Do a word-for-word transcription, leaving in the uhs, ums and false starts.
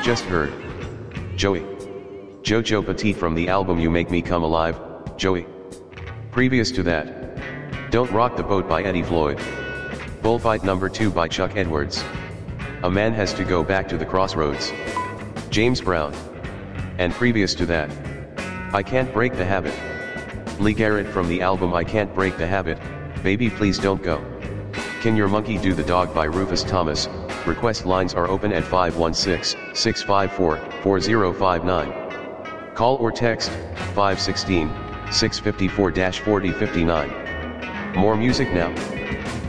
just heard. Joey. Jojo Petite from the album You Make Me Come Alive, Joey. Previous to that, Don't Rock the Boat by Eddie Floyd. Bullfight number two by Chuck Edwards. A Man Has to Go Back to the Crossroads. James Brown. And previous to that, I Can't Break the Habit. Lee Garrett from the album I Can't Break the Habit, Baby Please Don't Go. Can Your Monkey Do the Dog by Rufus Thomas. Request lines are open at five one six, six five four, four zero five nine. Call or text, five one six, six five four, four zero five nine. More music now.